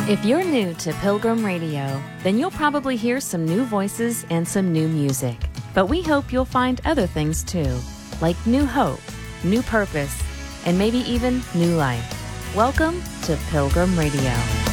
If you're new to Pilgrim Radio, then you'll probably hear some new voices and some new music. But we hope you'll find other things too, like new hope, new purpose, and maybe even new life. Welcome to Pilgrim Radio.